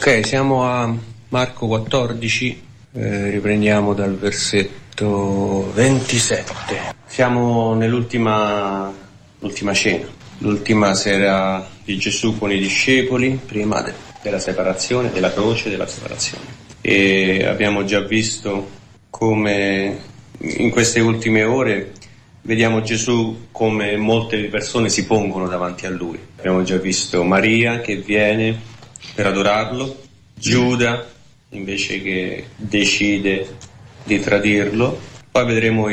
Ok, siamo a Marco 14, riprendiamo dal versetto 27. Siamo nell'ultima cena, l'ultima sera di Gesù con i discepoli, prima della separazione, della croce, della separazione. E abbiamo già visto come in queste ultime ore vediamo Gesù come molte persone si pongono davanti a Lui. Abbiamo già visto Maria che viene per adorarlo, Giuda invece che decide di tradirlo, poi vedremo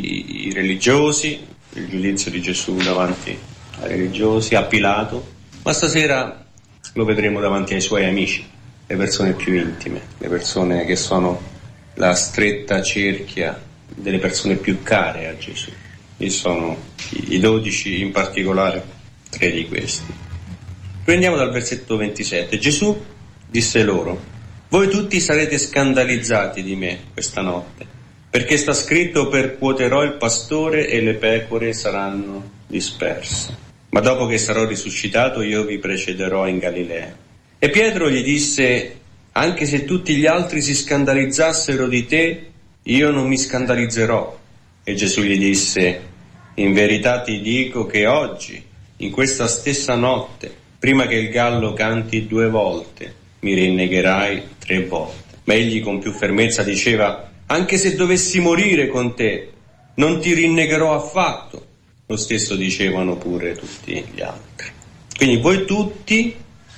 i religiosi, il giudizio di Gesù davanti ai religiosi, a Pilato, ma stasera lo vedremo davanti ai suoi amici, le persone più intime, le persone che sono la stretta cerchia delle persone più care a Gesù. E sono i 12, in particolare 3 di questi. Prendiamo dal versetto 27. Gesù disse loro: voi tutti sarete scandalizzati di me questa notte, perché sta scritto: percuoterò il pastore e le pecore saranno disperse. Ma dopo che sarò risuscitato io vi precederò in Galilea. E Pietro gli disse: anche se tutti gli altri si scandalizzassero di te, io non mi scandalizzerò. E Gesù gli disse: in verità ti dico che oggi, in questa stessa notte, prima che il gallo canti 2 volte, mi rinnegherai 3 volte. Ma egli con più fermezza diceva: anche se dovessi morire con te, non ti rinnegherò affatto. Lo stesso dicevano pure tutti gli altri. Quindi voi tutti,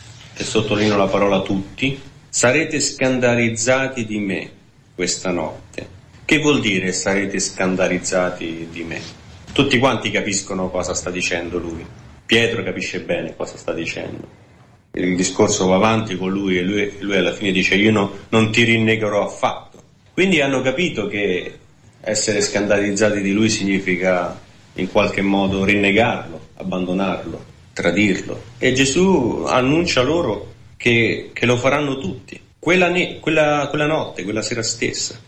e sottolineo la parola tutti, sarete scandalizzati di me questa notte. Che vuol dire sarete scandalizzati di me? Tutti quanti capiscono cosa sta dicendo lui. Pietro capisce bene cosa sta dicendo. Il discorso va avanti con lui e lui alla fine dice: io non ti rinnegherò affatto. Quindi hanno capito che essere scandalizzati di lui significa in qualche modo rinnegarlo, abbandonarlo, tradirlo. E Gesù annuncia loro che lo faranno tutti. Quella notte, quella sera stessa.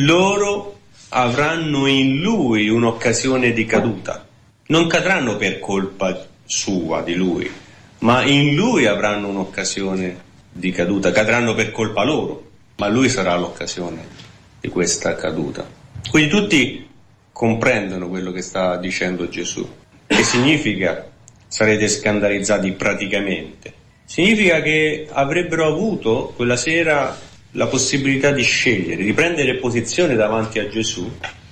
Loro avranno in lui un'occasione di caduta. Non cadranno per colpa sua, di lui, ma in lui avranno un'occasione di caduta. Cadranno per colpa loro, ma lui sarà l'occasione di questa caduta. Quindi tutti comprendono quello che sta dicendo Gesù. Che significa sarete scandalizzati praticamente? Significa che avrebbero avuto quella sera la possibilità di scegliere, di prendere posizione davanti a Gesù,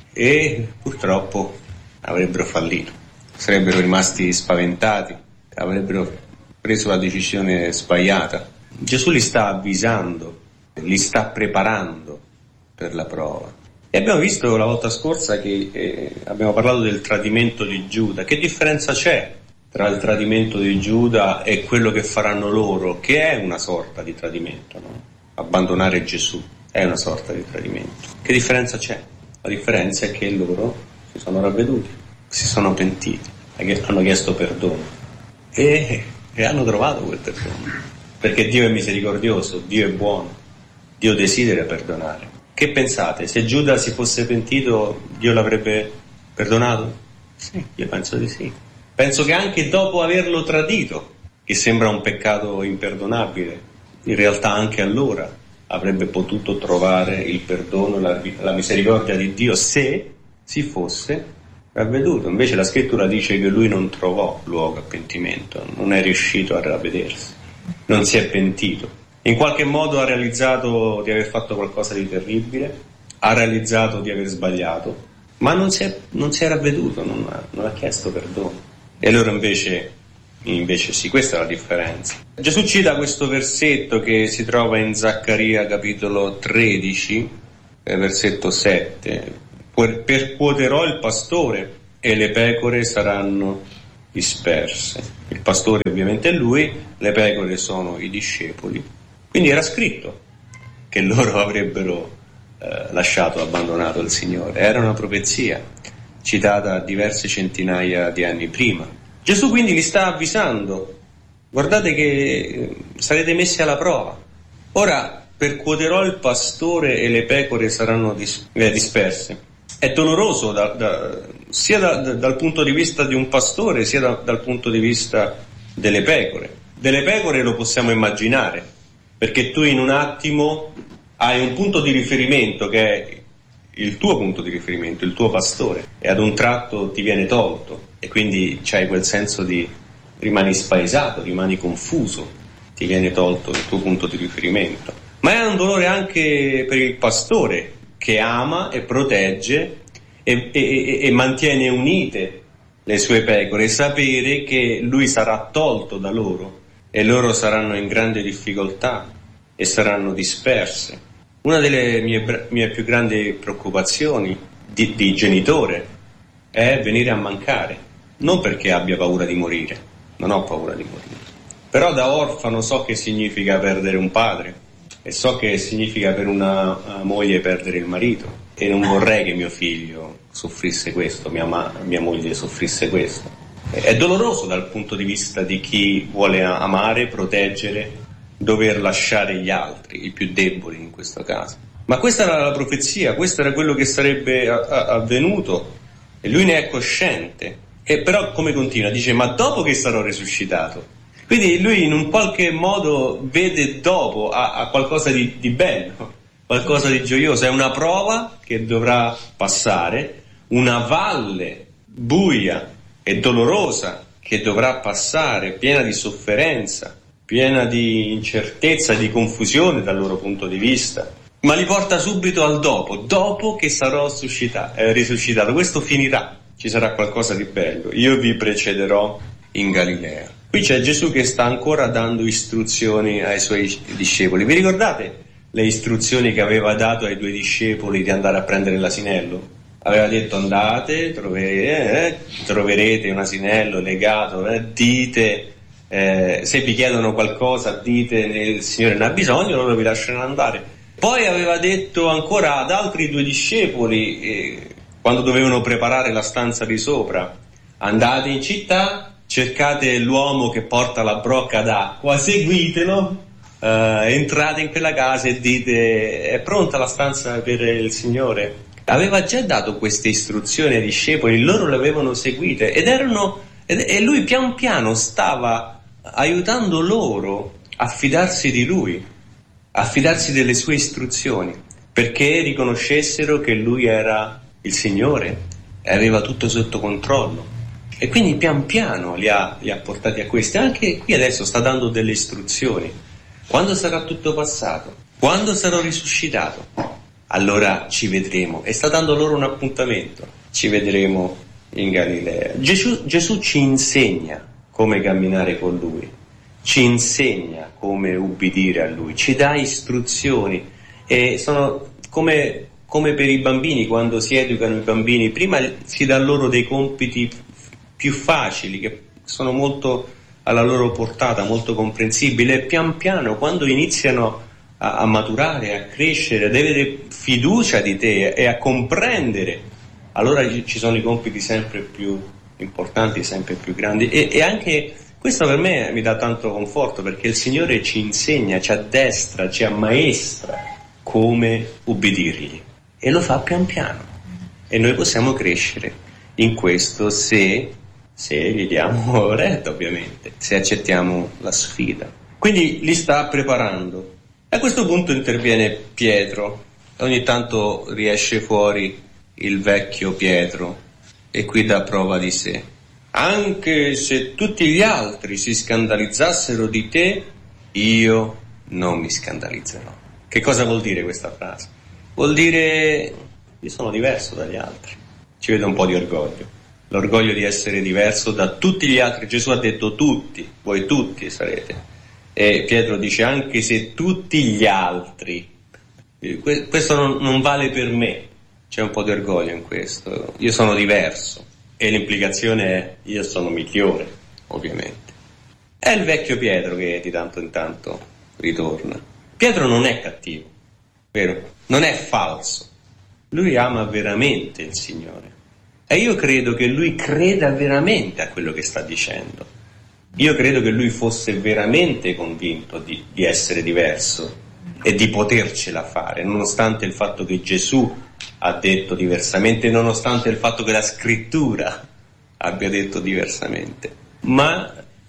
e purtroppo avrebbero fallito. Sarebbero rimasti spaventati, avrebbero preso la decisione sbagliata. Gesù li sta avvisando, li sta preparando per la prova. E abbiamo visto la volta scorsa che abbiamo parlato del tradimento di Giuda. Che differenza c'è tra il tradimento di Giuda e quello che faranno loro, che è una sorta di tradimento, no? Abbandonare Gesù è una sorta di tradimento. Che differenza c'è? La differenza è che loro si sono ravveduti, si sono pentiti, hanno chiesto perdono e hanno trovato quel perdono, perché Dio è misericordioso, Dio è buono, Dio desidera perdonare. Che pensate? Se Giuda si fosse pentito, Dio l'avrebbe perdonato? Sì, io penso di sì. Penso che anche dopo averlo tradito, che sembra un peccato imperdonabile, in realtà anche allora avrebbe potuto trovare il perdono e la misericordia di Dio se si fosse ravveduto. Invece la scrittura dice che lui non trovò luogo a pentimento, non è riuscito a ravvedersi, non si è pentito. In qualche modo ha realizzato di aver fatto qualcosa di terribile, ha realizzato di aver sbagliato, ma non si è ravveduto, non ha chiesto perdono. E loro invece sì, questa è la differenza. Gesù cita questo versetto che si trova in Zaccaria capitolo 13, versetto 7. Percuoterò il pastore e le pecore saranno disperse. Il pastore ovviamente è lui, le pecore sono i discepoli. Quindi era scritto che loro avrebbero lasciato, abbandonato il Signore. Era una profezia citata diverse centinaia di anni prima. Gesù quindi li sta avvisando: guardate che sarete messi alla prova. Ora percuoterò il pastore e le pecore saranno disperse. È doloroso sia dal punto di vista di un pastore, sia dal punto di vista delle pecore. Delle pecore lo possiamo immaginare, perché tu in un attimo hai un punto di riferimento che è il tuo punto di riferimento, il tuo pastore, e ad un tratto ti viene tolto e quindi c'hai quel senso di rimani spaesato, rimani confuso, ti viene tolto il tuo punto di riferimento. Ma è un dolore anche per il pastore che ama e protegge e mantiene unite le sue pecore, sapere che lui sarà tolto da loro e loro saranno in grande difficoltà e saranno disperse. Una delle mie più grandi preoccupazioni di genitore è venire a mancare, non perché abbia paura di morire, non ho paura di morire, però da orfano so che significa perdere un padre e so che significa per una moglie perdere il marito, e non vorrei che mio figlio soffrisse questo, mia moglie soffrisse questo. È doloroso dal punto di vista di chi vuole amare, proteggere, dover lasciare gli altri, i più deboli in questo caso. Ma questa era la profezia, questo era quello che sarebbe avvenuto e lui ne è cosciente. E però come continua? Dice: ma dopo che sarò risuscitato? Quindi lui in un qualche modo vede dopo a qualcosa di bello, qualcosa di gioioso. È una prova che dovrà passare, una valle buia e dolorosa che dovrà passare, piena di sofferenza, piena di incertezza, di confusione dal loro punto di vista, ma li porta subito al dopo che sarò risuscitato. Questo finirà, ci sarà qualcosa di bello. Io vi precederò in Galilea. Qui c'è Gesù che sta ancora dando istruzioni ai suoi discepoli. Vi ricordate le istruzioni che aveva dato ai 2 discepoli di andare a prendere l'asinello? Aveva detto: andate, troverete un asinello legato, dite... se vi chiedono qualcosa dite il Signore ne ha bisogno, loro vi lasceranno andare. Poi aveva detto ancora ad altri 2 discepoli, quando dovevano preparare la stanza di sopra: andate in città, cercate l'uomo che porta la brocca d'acqua, seguitelo, entrate in quella casa e dite: è pronta la stanza per il Signore. Aveva già dato queste istruzioni ai discepoli, loro le avevano seguite e lui pian piano stava aiutando loro a fidarsi di lui, a fidarsi delle sue istruzioni, perché riconoscessero che lui era il Signore e aveva tutto sotto controllo. E quindi pian piano li ha portati a questo. Anche qui adesso sta dando delle istruzioni. Quando sarà tutto passato, quando sarò risuscitato, allora ci vedremo. E sta dando loro un appuntamento: ci vedremo in Galilea. Gesù ci insegna come camminare con lui, ci insegna come ubbidire a lui, ci dà istruzioni, e sono come per i bambini. Quando si educano i bambini, prima si dà loro dei compiti più facili, che sono molto alla loro portata, molto comprensibili, e pian piano, quando iniziano a maturare, a crescere, ad avere fiducia di te e a comprendere, allora ci sono i compiti sempre più importanti, sempre più grandi. E anche questo per me mi dà tanto conforto, perché il Signore ci insegna, ci addestra, ci ammaestra come ubbidirgli, e lo fa pian piano, e noi possiamo crescere in questo se gli diamo retta, ovviamente, se accettiamo la sfida. Quindi li sta preparando. A questo punto interviene Pietro, ogni tanto riesce fuori il vecchio Pietro, e qui dà prova di sé. Anche se tutti gli altri si scandalizzassero di te, io non mi scandalizzerò. Che cosa vuol dire questa frase? Vuol dire: io sono diverso dagli altri. Ci vedo un po' di orgoglio, l'orgoglio di essere diverso da tutti gli altri. Gesù ha detto tutti, voi tutti sarete. E Pietro dice: anche se tutti gli altri. Questo non vale per me. C'è un po' di orgoglio in questo. Io sono diverso, e l'implicazione è: io sono migliore, ovviamente. È il vecchio Pietro che di tanto in tanto ritorna. Pietro non è cattivo, vero? Non è falso. Lui ama veramente il Signore, e io credo che lui creda veramente a quello che sta dicendo. Io credo che lui fosse veramente convinto di essere diverso e di potercela fare, nonostante il fatto che Gesù ha detto diversamente, nonostante il fatto che la Scrittura abbia detto diversamente. Ma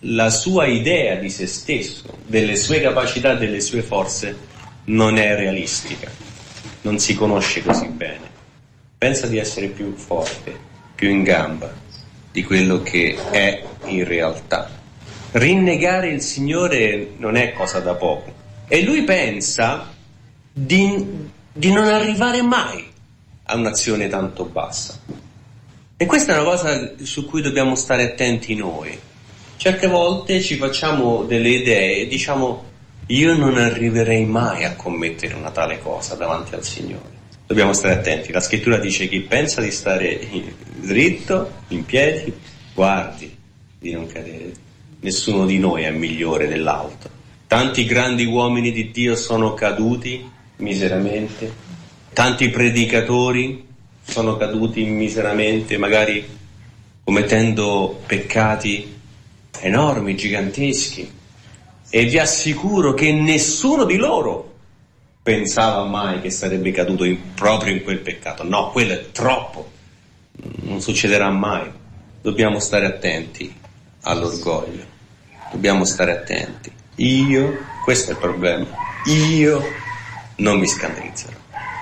la sua idea di se stesso, delle sue capacità, delle sue forze, non è realistica. Non si conosce così bene. Pensa di essere più forte, più in gamba di quello che è in realtà. Rinnegare il Signore non è cosa da poco. E lui pensa di non arrivare mai a un'azione tanto bassa. E questa è una cosa su cui dobbiamo stare attenti noi. Certe volte ci facciamo delle idee e diciamo: io non arriverei mai a commettere una tale cosa davanti al Signore. Dobbiamo stare attenti. La scrittura dice: chi pensa di stare dritto, in piedi, guardi di non cadere. Nessuno di noi è migliore dell'altro. Tanti grandi uomini di Dio sono caduti miseramente. Tanti predicatori sono caduti miseramente, magari commettendo peccati enormi, giganteschi. E vi assicuro che nessuno di loro pensava mai che sarebbe caduto proprio in quel peccato. No, quello è troppo. Non succederà mai. Dobbiamo stare attenti all'orgoglio. Dobbiamo stare attenti. Questo è il problema. Io non mi scandalizzerò.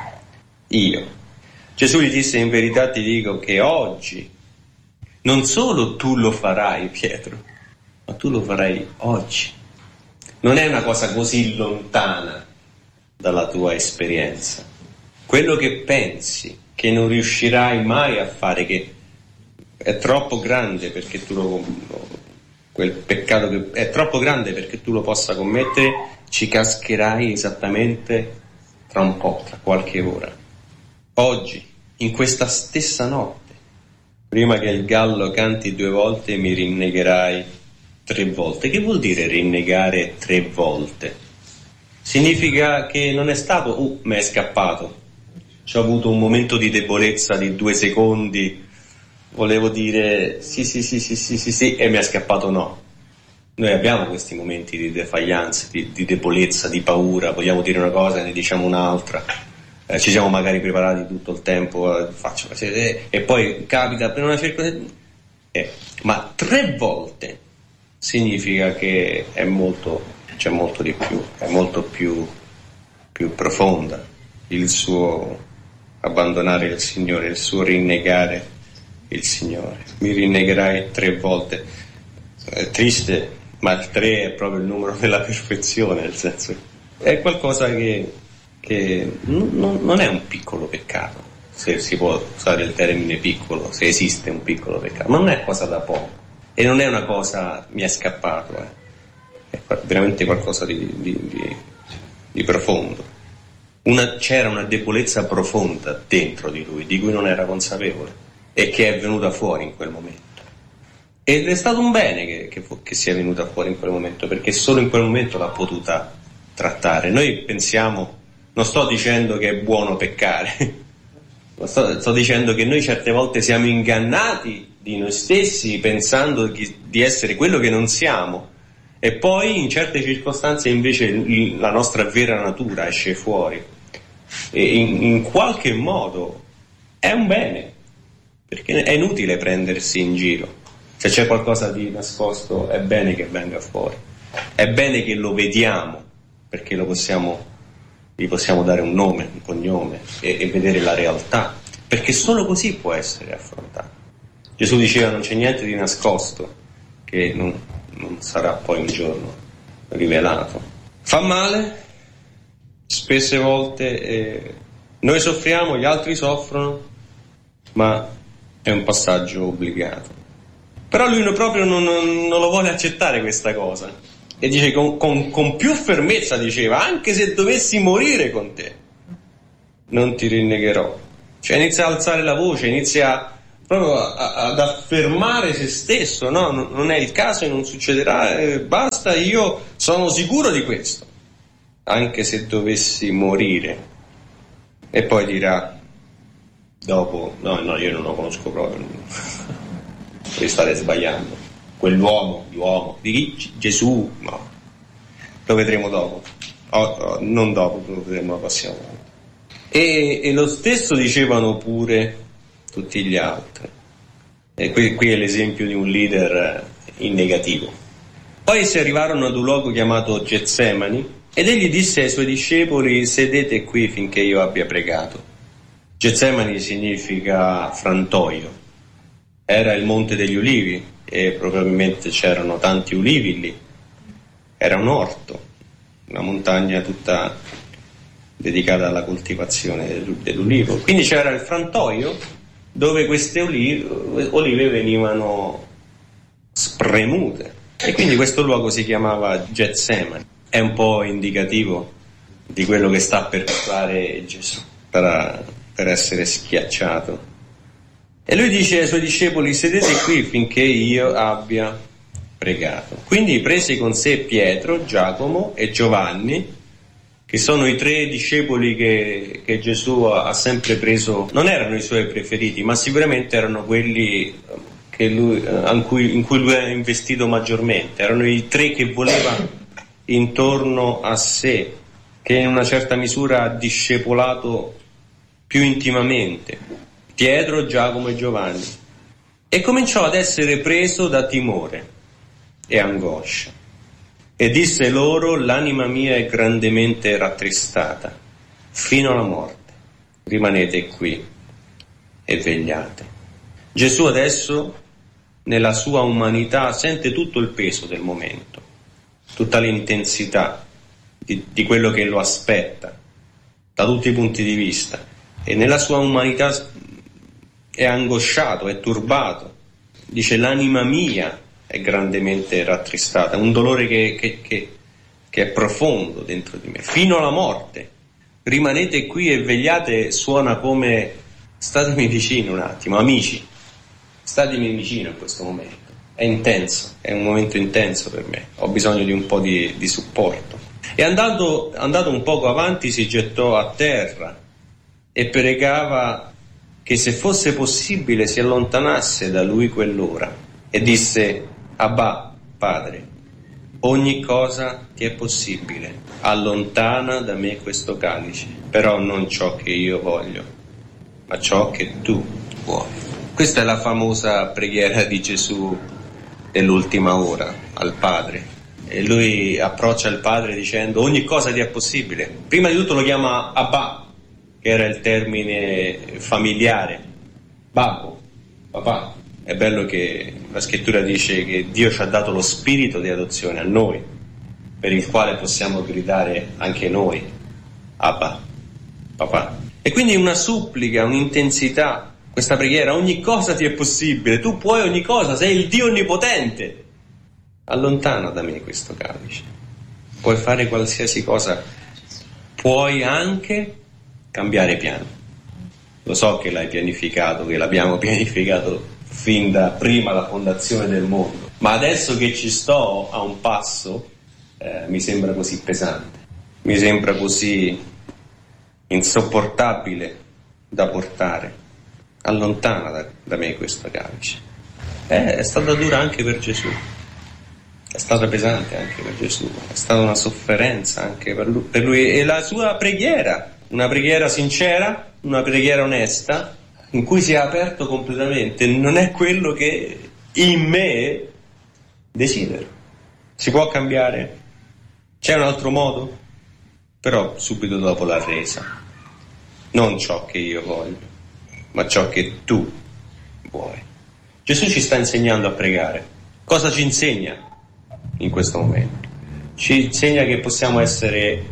Gesù gli disse: in verità ti dico che oggi non solo tu lo farai, Pietro, ma tu lo farai oggi. Non è una cosa così lontana dalla tua esperienza. Quello che pensi che non riuscirai mai a fare, che è troppo grande perché tu quel peccato che è troppo grande perché tu lo possa commettere, ci cascherai esattamente tra un po', tra qualche ora. Oggi, in questa stessa notte, prima che il gallo canti 2 volte, mi rinnegherai 3 volte. Che vuol dire rinnegare 3 volte? Significa che non è stato mi è scappato, ci ho avuto un momento di debolezza di 2 secondi, volevo dire sì e mi è scappato. No, noi abbiamo questi momenti di defiance, di debolezza, di paura, vogliamo dire una cosa e ne diciamo un'altra, ci siamo magari preparati tutto il tempo, e poi capita per una circostanza, ma 3 volte significa che c'è molto di più, è molto più profonda il suo abbandonare il Signore, il suo rinnegare il Signore. Mi rinnegherai 3 volte. È triste, ma il 3 è proprio il numero della perfezione, nel senso è qualcosa che non è un piccolo peccato, se si può usare il termine piccolo, se esiste un piccolo peccato, ma non è cosa da poco e non è una cosa mi è scappato, è veramente qualcosa di profondo. C'era una debolezza profonda dentro di lui, di cui non era consapevole e che è venuta fuori in quel momento. Ed è stato un bene che sia venuta fuori in quel momento, perché solo in quel momento l'ha potuta trattare. Noi pensiamo, non sto dicendo che è buono peccare, sto dicendo che noi certe volte siamo ingannati di noi stessi pensando di essere quello che non siamo, e poi in certe circostanze invece la nostra vera natura esce fuori, e in qualche modo è un bene, perché è inutile prendersi in giro. Se c'è qualcosa di nascosto è bene che venga fuori, è bene che lo vediamo, perché gli possiamo dare un nome, un cognome e vedere la realtà, perché solo così può essere affrontato. Gesù diceva: non c'è niente di nascosto che non sarà poi un giorno rivelato. Fa male, spesse volte noi soffriamo, gli altri soffrono, ma è un passaggio obbligato. Però lui proprio non lo vuole accettare questa cosa, e dice con più fermezza, diceva: anche se dovessi morire con te non ti rinnegherò. Cioè inizia a alzare la voce, inizia proprio ad affermare se stesso, no, non è il caso e non succederà, basta, io sono sicuro di questo, anche se dovessi morire. E poi dirà dopo: no, io non lo conosco proprio, voi state sbagliando, l'uomo di Gesù, no, lo vedremo dopo, non dopo, lo vedremo la prossima volta. E lo stesso dicevano pure tutti gli altri. E qui è l'esempio di un leader in negativo. Poi si arrivarono ad un luogo chiamato Getsemani ed egli disse ai suoi discepoli: sedete qui finché io abbia pregato. Getsemani significa frantoio. Era il Monte degli Ulivi e probabilmente c'erano tanti ulivi lì. Era un orto, una montagna tutta dedicata alla coltivazione dell'ulivo. Quindi c'era il frantoio dove queste olive venivano spremute. E quindi questo luogo si chiamava Getsemani. È un po' indicativo di quello che sta per fare Gesù, per essere schiacciato. E lui dice ai suoi discepoli: sedete qui finché io abbia pregato. Quindi prese con sé Pietro, Giacomo e Giovanni, che sono i 3 discepoli che Gesù ha sempre preso. Non erano i suoi preferiti, ma sicuramente erano quelli che in cui lui ha investito maggiormente. Erano i 3 che voleva intorno a sé, che in una certa misura ha discepolato più intimamente: Pietro, Giacomo e Giovanni. E cominciò ad essere preso da timore e angoscia e disse loro: l'anima mia è grandemente rattristata fino alla morte, rimanete qui e vegliate. Gesù adesso, nella sua umanità, sente tutto il peso del momento, tutta l'intensità di quello che lo aspetta da tutti i punti di vista, e nella sua umanità è angosciato, è turbato. Dice: l'anima mia è grandemente rattristata, un dolore che è profondo dentro di me, fino alla morte. Rimanete qui e vegliate suona come: statemi vicino un attimo, amici, statemi vicino in questo momento. È intenso, è un momento intenso per me, ho bisogno di un po' di supporto. E andato un poco avanti si gettò a terra e pregava che se fosse possibile si allontanasse da lui quell'ora, e disse: Abba, Padre, ogni cosa ti è possibile, allontana da me questo calice, però non ciò che io voglio, ma ciò che tu vuoi. Questa è la famosa preghiera di Gesù dell'ultima ora al Padre, e lui approccia il Padre dicendo: ogni cosa ti è possibile. Prima di tutto lo chiama Abba, che era il termine familiare, babbo, papà. È bello che la scrittura dice che Dio ci ha dato lo spirito di adozione a noi, per il quale possiamo gridare anche noi: Abba, papà. E quindi una supplica, un'intensità, questa preghiera: ogni cosa ti è possibile, tu puoi ogni cosa, sei il Dio onnipotente, allontana da me questo calice. Puoi fare qualsiasi cosa, puoi anche cambiare piano. Lo so che l'hai pianificato, che l'abbiamo pianificato fin da prima la fondazione del mondo, ma adesso che ci sto a un passo mi sembra così pesante, mi sembra così insopportabile da portare. Allontana da me questo calice. È stata dura anche per Gesù, è stata pesante anche per Gesù, è stata una sofferenza anche per lui. E la sua preghiera, una preghiera sincera, una preghiera onesta, in cui si è aperto completamente: non è quello che in me desidero. Si può cambiare? C'è un altro modo? Però subito dopo la resa: non ciò che io voglio, ma ciò che tu vuoi. Gesù ci sta insegnando a pregare. Cosa ci insegna in questo momento? Ci insegna che possiamo essere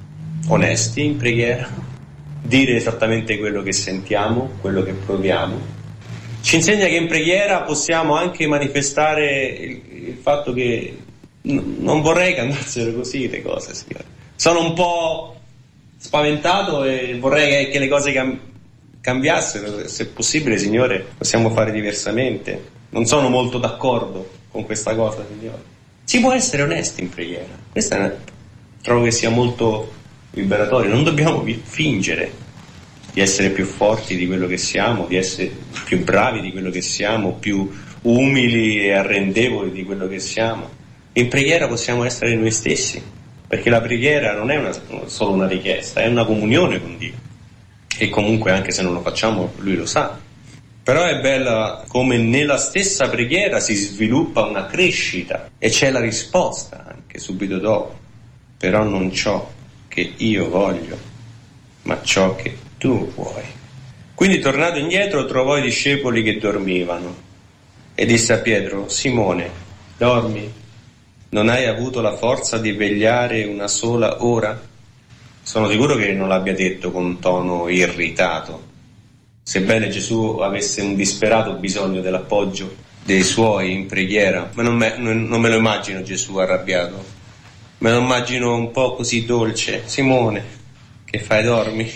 onesti in preghiera, dire esattamente quello che sentiamo, quello che proviamo. Ci insegna che in preghiera possiamo anche manifestare il fatto che non vorrei che andassero così le cose, Signore. Sono un po' spaventato e vorrei che le cose cambiassero. Se possibile, Signore, possiamo fare diversamente. Non sono molto d'accordo con questa cosa, Signore. Si può essere onesti in preghiera. Trovo che sia molto liberatorio. Non dobbiamo fingere di essere più forti di quello che siamo, di essere più bravi di quello che siamo, più umili e arrendevoli di quello che siamo. In preghiera possiamo essere noi stessi, perché la preghiera non è solo una richiesta, è una comunione con Dio. E comunque, anche se non lo facciamo, Lui lo sa. Però è bella come nella stessa preghiera si sviluppa una crescita e c'è la risposta anche subito dopo. Però non ciò che io voglio, ma ciò che tu vuoi. Quindi tornato indietro trovò i discepoli che dormivano e disse a Pietro: Simone, dormi? Non hai avuto la forza di vegliare una sola ora? Sono sicuro che non l'abbia detto con tono irritato, sebbene Gesù avesse un disperato bisogno dell'appoggio dei suoi in preghiera. Ma non me lo immagino Gesù arrabbiato, me lo immagino un po' così dolce. Simone, che fai, dormi?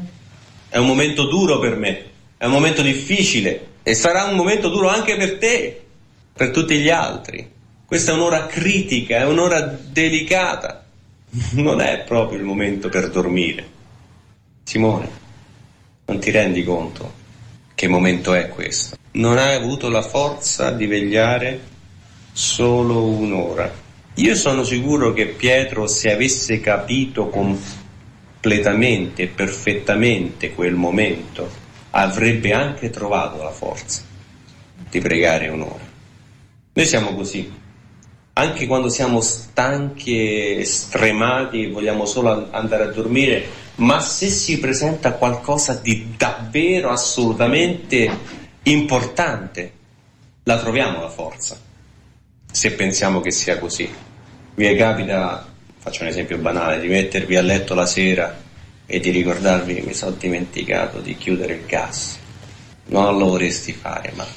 È un momento duro per me, è un momento difficile e sarà un momento duro anche per te, per tutti gli altri. Questa è un'ora critica, è un'ora delicata, non è proprio il momento per dormire. Simone, non ti rendi conto che momento è questo? Non hai avuto la forza di vegliare solo un'ora. Io sono sicuro che Pietro, se avesse capito completamente, perfettamente quel momento, avrebbe anche trovato la forza di pregare un'ora. Noi siamo così. Anche quando siamo stanchi e stremati e vogliamo solo andare a dormire, ma se si presenta qualcosa di davvero assolutamente importante, la troviamo la forza, se pensiamo che sia così. Vi capita, faccio un esempio banale, di mettervi a letto la sera e di ricordarvi che mi sono dimenticato di chiudere il gas. Non lo vorresti fare, ma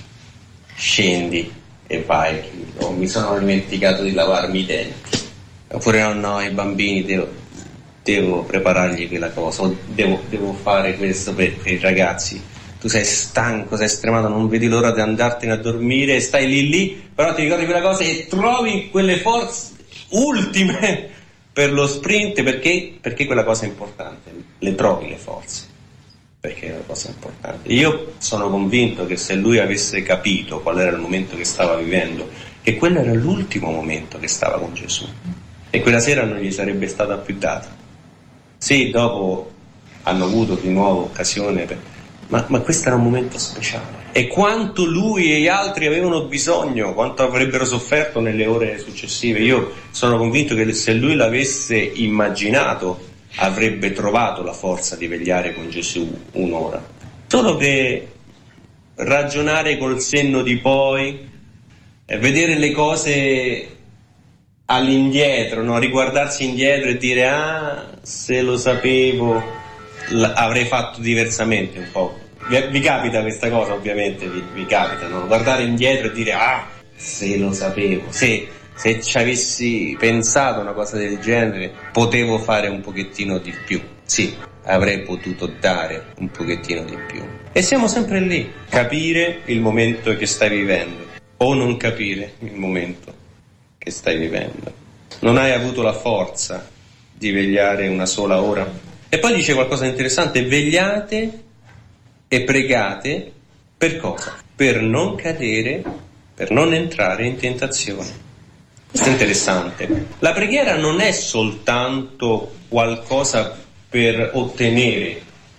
scendi e vai, mi sono dimenticato di lavarmi i denti, oppure no, i bambini devo preparargli quella cosa, o devo fare questo per i ragazzi. Tu sei stanco, sei stremato, non vedi l'ora di andartene a dormire, stai lì, però ti ricordi quella cosa e trovi quelle forze ultime per lo sprint, perché quella cosa è importante, le trovi le forze, perché è una cosa importante. Io sono convinto che se lui avesse capito qual era il momento che stava vivendo, che quello era l'ultimo momento che stava con Gesù, e quella sera non gli sarebbe stata più data. Sì, dopo hanno avuto di nuovo occasione, ma questo era un momento speciale. E quanto lui e gli altri avevano bisogno, quanto avrebbero sofferto nelle ore successive. Io sono convinto che se lui l'avesse immaginato, avrebbe trovato la forza di vegliare con Gesù un'ora. Solo che ragionare col senno di poi, vedere le cose all'indietro, no? Riguardarsi indietro e dire se lo sapevo avrei fatto diversamente un po'. Vi capita questa cosa, ovviamente vi capita, no? Guardare indietro e dire se lo sapevo, se ci avessi pensato una cosa del genere potevo fare un pochettino di più, sì, avrei potuto dare un pochettino di più. E siamo sempre lì, capire il momento che stai vivendo o non capire il momento che stai vivendo. Non hai avuto la forza di vegliare una sola ora. E poi dice qualcosa di interessante: vegliate e pregate per cosa? Per non cadere, per non entrare in tentazione. Questo è interessante. La preghiera non è soltanto qualcosa per ottenere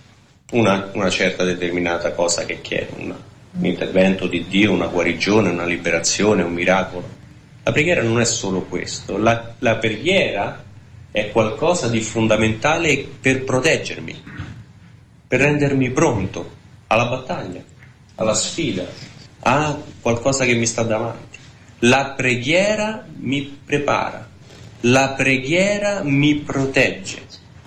una certa determinata cosa che chiede, un intervento di Dio, una guarigione, una liberazione, un miracolo. La preghiera non è solo questo. La preghiera è qualcosa di fondamentale per proteggermi, per rendermi pronto alla battaglia, alla sfida, a qualcosa che mi sta davanti. La preghiera mi prepara, la preghiera mi protegge.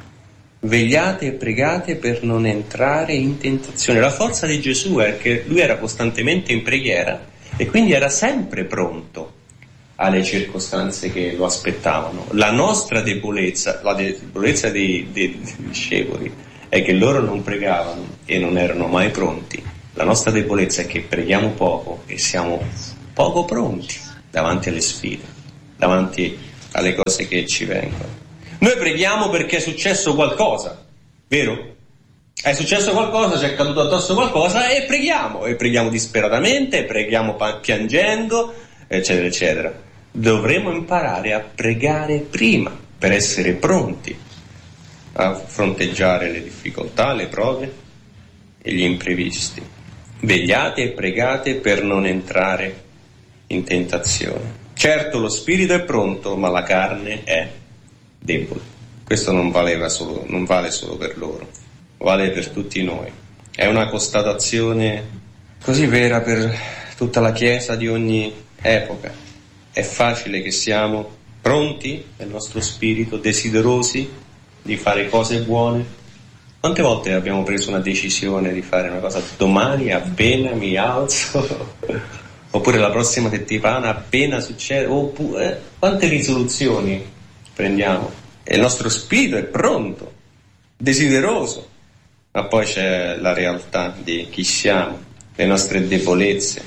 Vegliate e pregate per non entrare in tentazione. La forza di Gesù è che lui era costantemente in preghiera e quindi era sempre pronto alle circostanze che lo aspettavano. La nostra debolezza, la debolezza dei discepoli, è che loro non pregavano e non erano mai pronti. La nostra debolezza è che preghiamo poco e siamo poco pronti davanti alle sfide, davanti alle cose che ci vengono. Noi preghiamo perché è successo qualcosa, vero? È successo qualcosa, ci è caduto addosso qualcosa e preghiamo disperatamente, preghiamo piangendo, eccetera, eccetera. Dovremo imparare a pregare prima per essere pronti a fronteggiare le difficoltà, le prove e gli imprevisti. Vegliate e pregate per non entrare in tentazione. Certo, lo spirito è pronto, ma la carne è debole. Questo non vale solo per loro, vale per tutti noi. È una constatazione così vera per tutta la Chiesa di ogni epoca. È facile che siamo pronti nel nostro spirito, desiderosi di fare cose buone. Quante volte abbiamo preso una decisione di fare una cosa domani appena mi alzo, oppure la prossima settimana appena succede, oppure quante risoluzioni prendiamo? E il nostro spirito è pronto, desideroso, ma poi c'è la realtà di chi siamo, le nostre debolezze.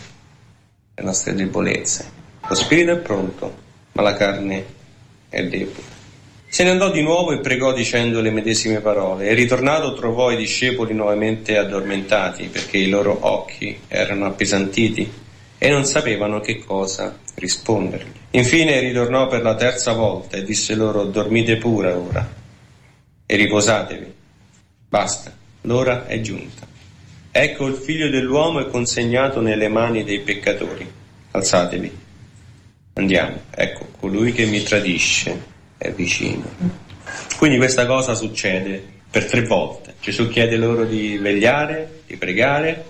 Lo spirito è pronto, ma la carne è debole. Se ne andò di nuovo e pregò dicendo le medesime parole, e ritornato trovò i discepoli nuovamente addormentati, perché i loro occhi erano appesantiti e non sapevano che cosa rispondergli. Infine ritornò per la terza volta e disse loro: dormite pure ora e riposatevi. Basta, l'ora è giunta. Ecco, il figlio dell'uomo è consegnato nelle mani dei peccatori. Alzatevi, andiamo. Ecco, colui che mi tradisce è vicino. Quindi questa cosa succede per 3 volte. Gesù chiede loro di vegliare, di pregare,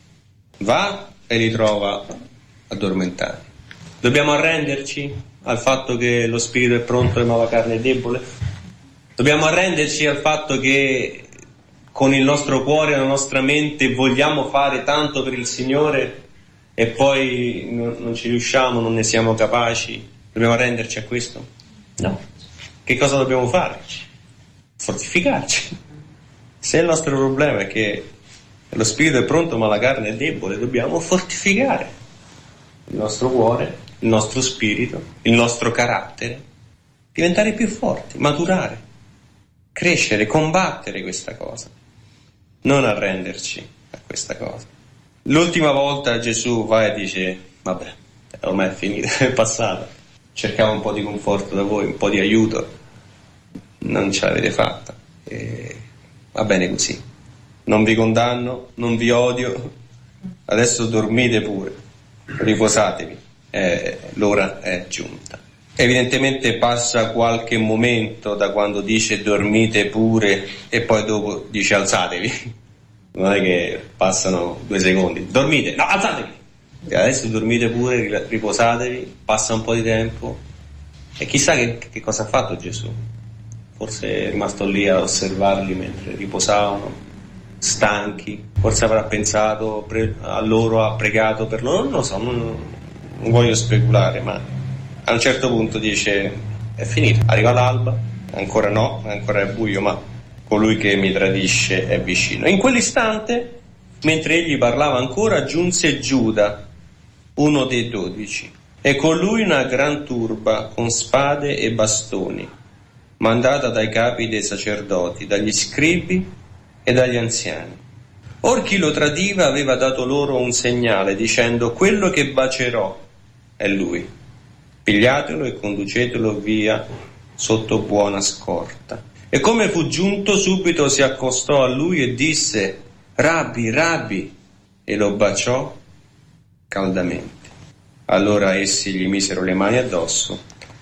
va e li trova addormentati. Dobbiamo arrenderci al fatto che lo spirito è pronto ma la carne è debole? Dobbiamo arrenderci al fatto che con il nostro cuore e la nostra mente vogliamo fare tanto per il Signore e poi non ci riusciamo, non ne siamo capaci? Dobbiamo arrenderci a questo? No. Che cosa dobbiamo fare? Fortificarci. Se il nostro problema è che lo spirito è pronto ma la carne è debole, dobbiamo fortificare il nostro cuore, il nostro spirito, il nostro carattere, diventare più forti, maturare, crescere, combattere questa cosa, non arrenderci a questa cosa. L'ultima volta Gesù va e dice: vabbè, ormai è finita, è passata, cercavo un po' di conforto da voi, un po' di aiuto, non ce l'avete fatta, e va bene così, non vi condanno, non vi odio, adesso dormite pure, riposatevi, l'ora è giunta. Evidentemente passa qualche momento da quando dice dormite pure e poi dopo dice alzatevi. Non è che passano 2 secondi, dormite, no, alzatevi, e adesso dormite pure, riposatevi, passa un po' di tempo e chissà che cosa ha fatto Gesù. Forse è rimasto lì a osservarli mentre riposavano, stanchi, forse avrà pensato a loro, ha pregato per loro, non lo so, non voglio speculare, ma a un certo punto dice: è finita, arriva l'alba, ancora no, ancora è buio, ma colui che mi tradisce è vicino. In quell'istante, mentre egli parlava ancora, giunse Giuda, uno dei 12, e con lui una gran turba con spade e bastoni, mandata dai capi dei sacerdoti, dagli scribi e dagli anziani. Or chi lo tradiva aveva dato loro un segnale, dicendo: quello che bacerò è lui, pigliatelo e conducetelo via sotto buona scorta. E come fu giunto, subito si accostò a lui e disse: Rabbi, Rabbi, e lo baciò caldamente. Allora essi gli misero le mani addosso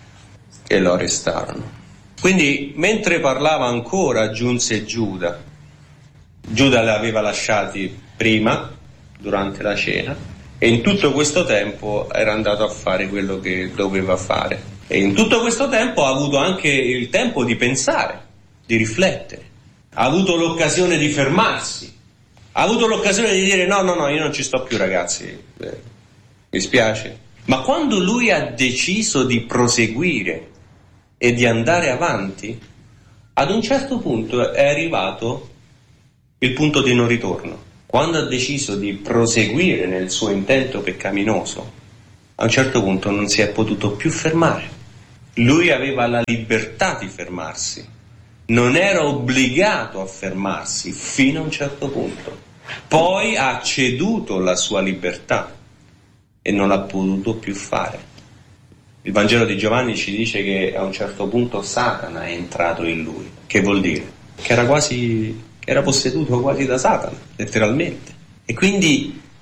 e lo arrestarono. Quindi mentre parlava ancora giunse Giuda. Giuda li aveva lasciati prima, durante la cena, e in tutto questo tempo era andato a fare quello che doveva fare. E in tutto questo tempo ha avuto anche il tempo di pensare, di riflettere. Ha avuto l'occasione di fermarsi. Ha avuto l'occasione di dire: no, io non ci sto più, ragazzi, mi spiace. Ma quando lui ha deciso di proseguire e di andare avanti, ad un certo punto è arrivato il punto di non ritorno. Quando ha deciso di proseguire nel suo intento peccaminoso, a un certo punto non si è potuto più fermare. Lui aveva la libertà di fermarsi, non era obbligato a fermarsi fino a un certo punto. Poi ha ceduto la sua libertà e non l'ha potuto più fare. Il Vangelo di Giovanni ci dice che a un certo punto Satana è entrato in lui. Che vuol dire? Che era posseduto quasi da Satana, letteralmente. E quindi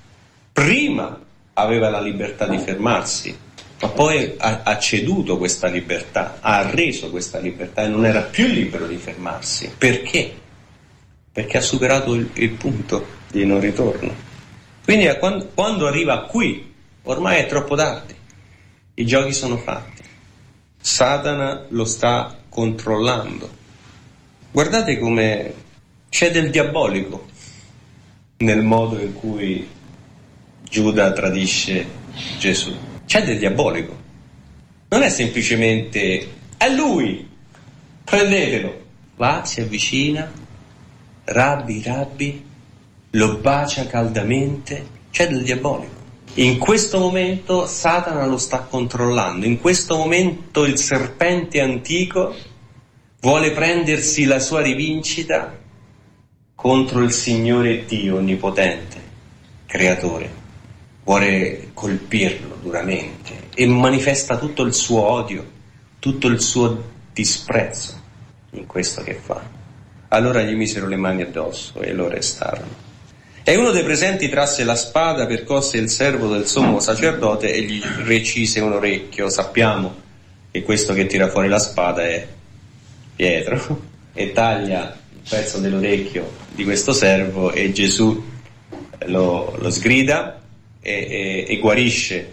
prima aveva la libertà di fermarsi, ma poi ha ceduto questa libertà, ha arreso questa libertà e non era più libero di fermarsi. Perché? Perché ha superato il punto di non ritorno. Quindi quando arriva qui, ormai è troppo tardi, i giochi sono fatti, Satana lo sta controllando. Guardate come c'è del diabolico nel modo in cui Giuda tradisce Gesù. C'è del diabolico. Non è semplicemente è lui, prendetelo. Va, si avvicina, Rabbi, lo bacia caldamente. C'è del diabolico. In questo momento Satana lo sta controllando. In questo momento il serpente antico vuole prendersi la sua rivincita contro il Signore Dio onnipotente, creatore. Vuole colpirlo duramente e manifesta tutto il suo odio, tutto il suo disprezzo in questo che fa. Allora gli misero le mani addosso e lo arrestarono. E uno dei presenti trasse la spada, percosse il servo del sommo sacerdote e gli recise un orecchio. Sappiamo che questo che tira fuori la spada è Pietro e taglia un pezzo dell'orecchio di questo servo e Gesù lo sgrida e guarisce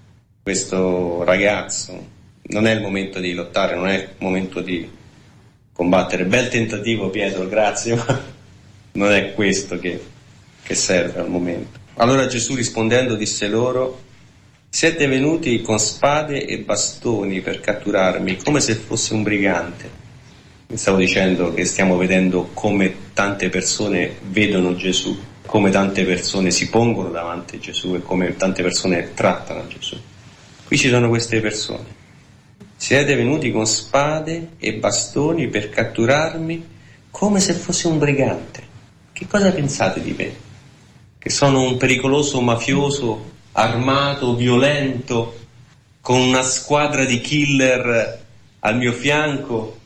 questo ragazzo. Non è il momento di lottare, non è il momento di combattere. Bel tentativo, Pietro, grazie, ma non è questo che serve al momento. Allora Gesù rispondendo disse loro: siete venuti con spade e bastoni per catturarmi, come se fosse un brigante. Mi stavo dicendo che stiamo vedendo come tante persone vedono Gesù, come tante persone si pongono davanti a Gesù e come tante persone trattano Gesù. Qui ci sono queste persone. Siete venuti con spade e bastoni per catturarmi come se fossi un brigante. Che cosa pensate di me? Che sono un pericoloso mafioso, armato, violento, con una squadra di killer al mio fianco,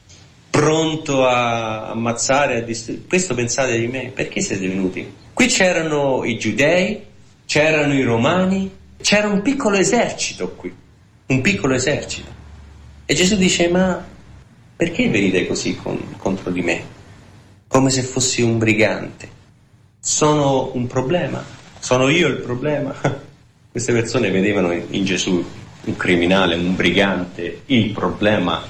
pronto a ammazzare, a distruggere? Questo pensate di me? Perché siete venuti? Qui c'erano i giudei, c'erano i romani, c'era un piccolo esercito qui, un piccolo esercito. E Gesù dice: ma perché venite così contro di me? Come se fossi un brigante. Sono un problema? Sono io il problema? Queste persone vedevano in Gesù un criminale, un brigante. Il problema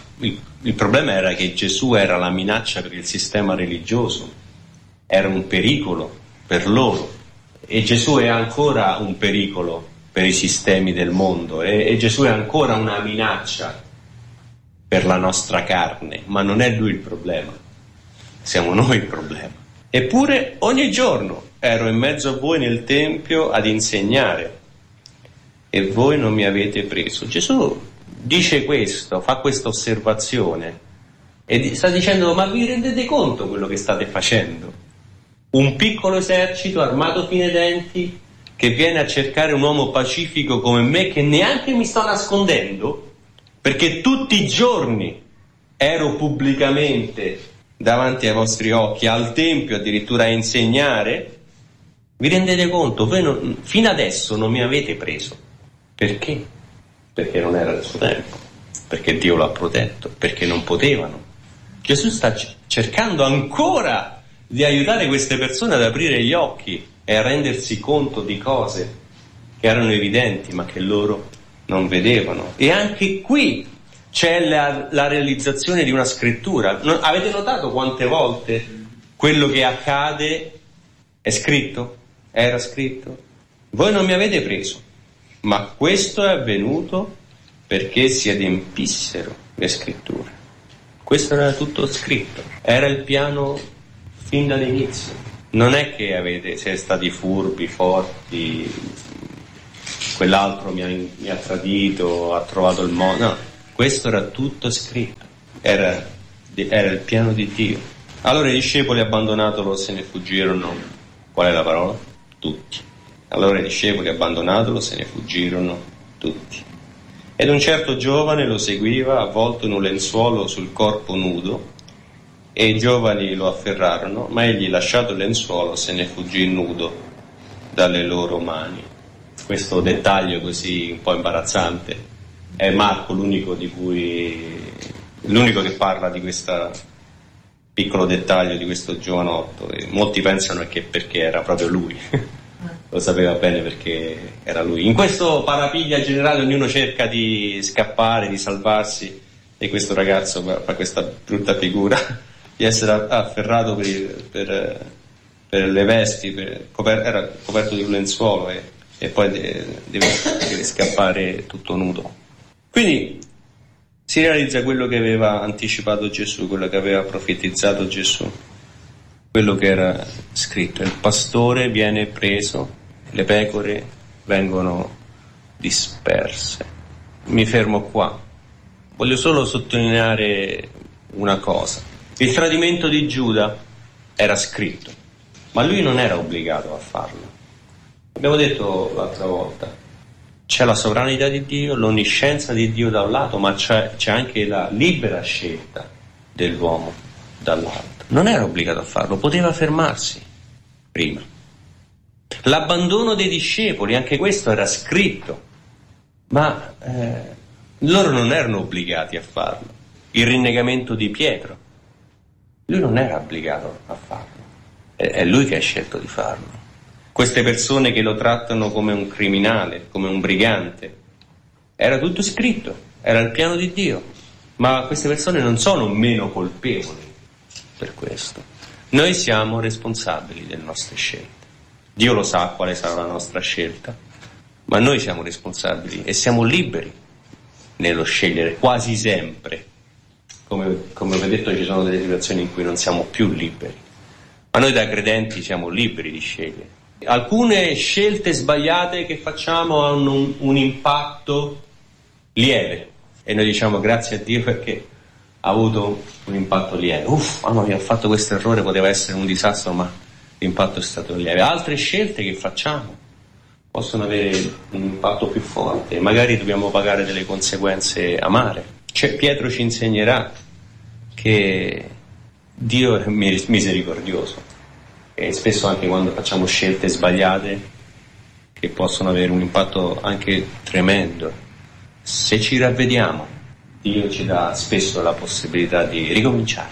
era che Gesù era la minaccia per il sistema religioso, era un pericolo per loro, e Gesù è ancora un pericolo per i sistemi del mondo, e Gesù è ancora una minaccia per la nostra carne, ma non è lui il problema, siamo noi il problema. Eppure ogni giorno ero in mezzo a voi nel Tempio ad insegnare e voi non mi avete preso. Gesù dice questo, fa questa osservazione e sta dicendo: ma vi rendete conto quello che state facendo? Un piccolo esercito armato fino ai denti che viene a cercare un uomo pacifico come me, che neanche mi sto nascondendo, perché tutti i giorni ero pubblicamente davanti ai vostri occhi al Tempio, addirittura a insegnare. Vi rendete conto? Voi fino adesso non mi avete preso. Perché? Perché non era il suo tempo, perché Dio l'ha protetto, perché non potevano. Gesù sta cercando ancora di aiutare queste persone ad aprire gli occhi e a rendersi conto di cose che erano evidenti ma che loro non vedevano. E anche qui c'è la realizzazione di una scrittura. Avete notato quante volte quello che accade è scritto? Era scritto? Voi non mi avete preso, ma questo è avvenuto perché si adempissero le scritture. Questo era tutto scritto, era il piano fin dall'inizio. Non è che siete stati furbi, forti, quell'altro mi ha tradito, ha trovato il modo. No, questo era tutto scritto, era il piano di Dio. Allora i discepoli, abbandonatolo, se ne fuggirono. Qual è la parola? Tutti. Allora i discepoli, abbandonatelo, se ne fuggirono tutti. Ed un certo giovane lo seguiva, avvolto in un lenzuolo sul corpo nudo, e i giovani lo afferrarono, ma egli, lasciato il lenzuolo, se ne fuggì nudo. dalle loro mani. Questo dettaglio così un po' imbarazzante è Marco l'unico che parla di questo piccolo dettaglio di questo giovanotto, e molti pensano che perché era proprio lui. Lo sapeva bene perché era lui. In questo parapiglia generale ognuno cerca di scappare, di salvarsi, e questo ragazzo fa questa brutta figura di essere afferrato per le vesti, era coperto di un lenzuolo e poi deve scappare tutto nudo. Quindi si realizza quello che aveva anticipato Gesù, quello che aveva profetizzato Gesù, quello che era scritto: il pastore viene preso, le pecore vengono disperse. Mi fermo qua. Voglio solo sottolineare una cosa. Il tradimento di Giuda era scritto, ma lui non era obbligato a farlo. Abbiamo detto l'altra volta, c'è la sovranità di Dio, l'onniscienza di Dio da un lato, ma c'è anche la libera scelta dell'uomo dall'altro. Non era obbligato a farlo, poteva fermarsi prima. L'abbandono dei discepoli, anche questo era scritto, ma loro non erano obbligati a farlo. Il rinnegamento di Pietro, lui non era obbligato a farlo, è lui che ha scelto di farlo. Queste persone che lo trattano come un criminale, come un brigante, era tutto scritto, era il piano di Dio, ma queste persone non sono meno colpevoli per questo. Noi siamo responsabili delle nostre scelte. Dio lo sa quale sarà la nostra scelta, ma noi siamo responsabili e siamo liberi nello scegliere quasi sempre. Come vi ho detto, ci sono delle situazioni in cui non siamo più liberi, ma noi da credenti siamo liberi di scegliere. Alcune scelte sbagliate che facciamo hanno un impatto lieve e noi diciamo grazie a Dio perché ha avuto un impatto lieve. Mamma mia, ho fatto questo errore, poteva essere un disastro, ma l'impatto è stato lieve. Altre scelte che facciamo possono avere un impatto più forte, magari dobbiamo pagare delle conseguenze amare. Pietro ci insegnerà che Dio è misericordioso, e spesso anche quando facciamo scelte sbagliate che possono avere un impatto anche tremendo, se ci ravvediamo Dio ci dà spesso la possibilità di ricominciare,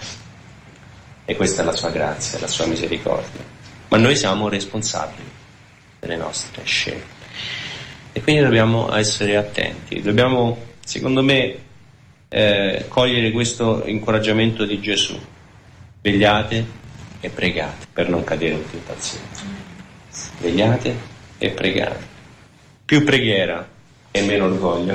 e questa è la sua grazia, la sua misericordia, ma noi siamo responsabili delle nostre scelte e quindi dobbiamo essere attenti. Dobbiamo, secondo me, cogliere questo incoraggiamento di Gesù: vegliate e pregate per non cadere in tentazione. Vegliate e pregate. Più preghiera e meno orgoglio.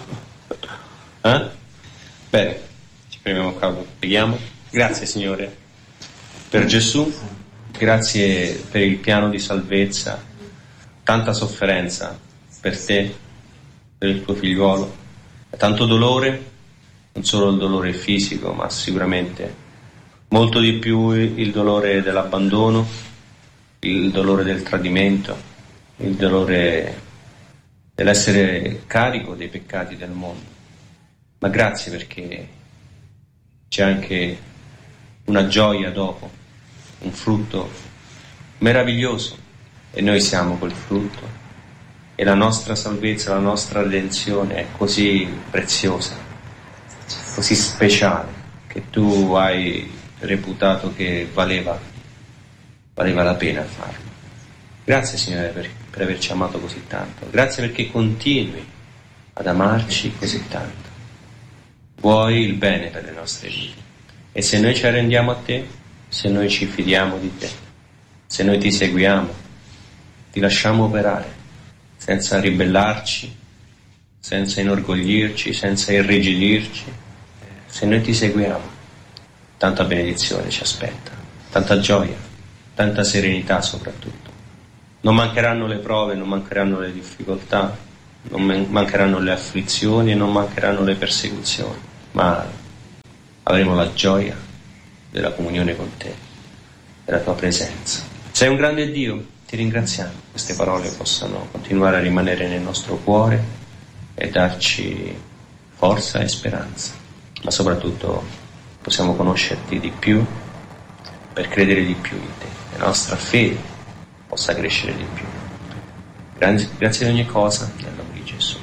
Bene, ci fermiamo qua, preghiamo. Grazie Signore per Gesù, grazie per il piano di salvezza, tanta sofferenza per te, per il tuo figliuolo, tanto dolore, non solo il dolore fisico, ma sicuramente molto di più il dolore dell'abbandono, il dolore del tradimento, il dolore dell'essere carico dei peccati del mondo. Ma grazie perché c'è anche una gioia dopo, un frutto meraviglioso, e noi siamo quel frutto, e la nostra salvezza, la nostra redenzione è così preziosa, così speciale, che tu hai reputato che valeva la pena farlo. Grazie Signore per averci amato così tanto, grazie perché continui ad amarci così tanto. Vuoi il bene per le nostre vite, e se noi ci arrendiamo a te, se noi ci fidiamo di te, se noi ti seguiamo, ti lasciamo operare senza ribellarci, senza inorgoglirci, senza irrigidirci, se noi ti seguiamo, tanta benedizione ci aspetta, tanta gioia, tanta serenità soprattutto. Non mancheranno le prove, non mancheranno le difficoltà, non mancheranno le afflizioni e non mancheranno le persecuzioni, ma avremo la gioia della comunione con te, della tua presenza. Sei un grande Dio, ti ringraziamo. Queste parole possano continuare a rimanere nel nostro cuore e darci forza e speranza, ma soprattutto possiamo conoscerti di più per credere di più in te, la nostra fede possa crescere di più. Grazie di ogni cosa, nella